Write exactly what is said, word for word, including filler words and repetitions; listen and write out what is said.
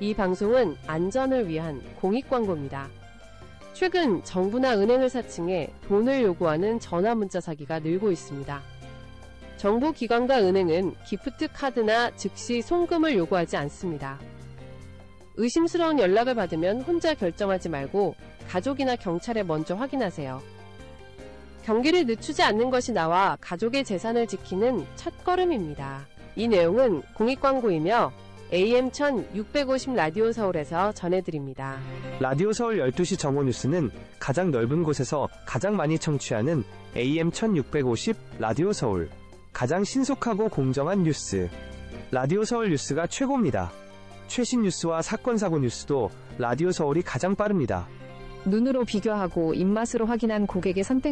이 방송은 안전을 위한 공익광고입니다. 최근 정부나 은행을 사칭해 돈을 요구하는 전화문자 사기가 늘고 있습니다. 정부 기관과 은행은 기프트 카드나 즉시 송금을 요구하지 않습니다. 의심스러운 연락을 받으면 혼자 결정하지 말고 가족이나 경찰에 먼저 확인하세요. 경기를 늦추지 않는 것이 나와 가족의 재산을 지키는 첫걸음입니다. 이 내용은 공익광고이며 에이엠 천육백오십 라디오 서울에서 전해드립니다. 라디오 서울 열두 시 정오 뉴스는 가장 넓은 곳에서 가장 많이 청취하는 에이엠 천육백오십 라디오 서울. 가장 신속하고 공정한 뉴스. 라디오 서울 뉴스가 최고입니다. 최신 뉴스와 사건 사고 뉴스도 라디오 서울이 가장 빠릅니다. 눈으로 비교하고 입맛으로 확인한 고객의 선택